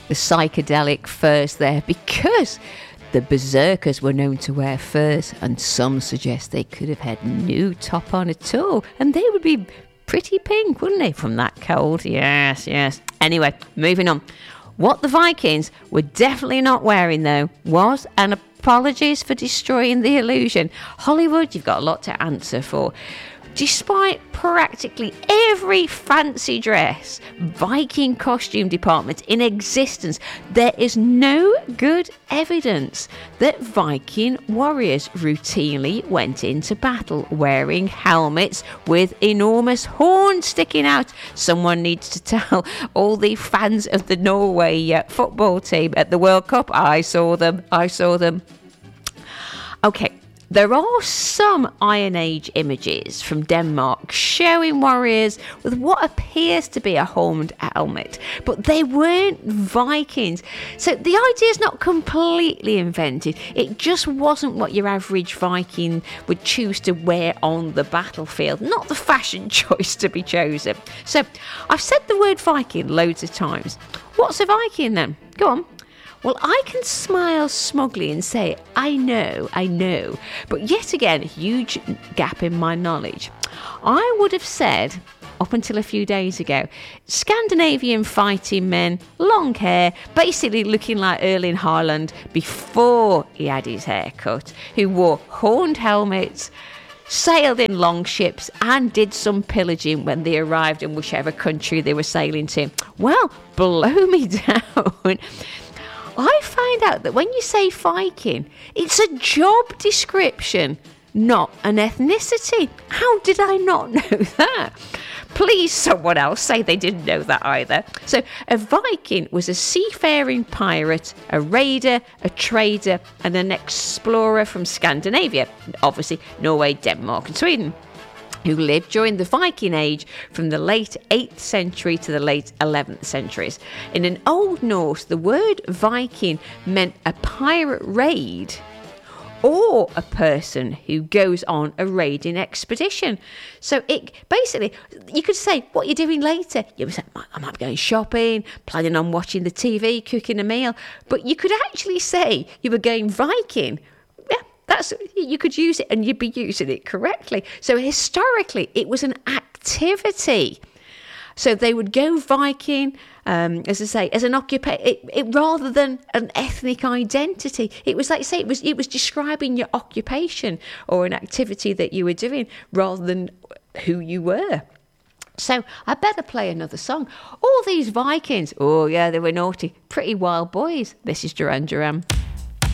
the psychedelic furs there because the berserkers were known to wear furs, and some suggest they could have had no top on at all, and they would be pretty pink, wouldn't they, from that cold? Yes. Anyway, moving on. What the Vikings were definitely not wearing, though, was, and apologies for destroying the illusion, Hollywood, you've got a lot to answer for. Despite practically every fancy dress Viking costume department in existence, there is no good evidence that Viking warriors routinely went into battle wearing helmets with enormous horns sticking out. Someone needs to tell all the fans of the Norway football team at the World Cup. I saw them. Okay. There are some Iron Age images from Denmark showing warriors with what appears to be a horned helmet, but they weren't Vikings. So the idea is not completely invented. It just wasn't what your average Viking would choose to wear on the battlefield, not the fashion choice to be chosen. So I've said the word Viking loads of times. What's a Viking then? Go on. Well, I can smile smugly and say, I know, but yet again, a huge gap in my knowledge. I would have said, up until a few days ago, Scandinavian fighting men, long hair, basically looking like Erling Haaland before he had his hair cut, who wore horned helmets, sailed in longships and did some pillaging when they arrived in whichever country they were sailing to. Well, blow me down. I find out that when you say Viking, it's a job description, not an ethnicity. How did I not know that? Please, someone else say they didn't know that either. So a Viking was a seafaring pirate, a raider, a trader, and an explorer from Scandinavia, obviously Norway, Denmark, and Sweden, who lived during the Viking Age from the late 8th century to the late 11th centuries. In an Old Norse, the word Viking meant a pirate raid or a person who goes on a raiding expedition. So it basically, you could say, what you're doing later. You would say, I might be going shopping, planning on watching the TV, cooking a meal. But you could actually say you were going Viking. You could use it and you'd be using it correctly. So historically, it was an activity. So they would go Viking, as I say, as an occupation, rather than an ethnic identity. It was like, say, it was describing your occupation or an activity that you were doing rather than who you were. So I better play another song. All these Vikings, oh yeah, they were naughty, pretty wild boys. This is Duran Duran.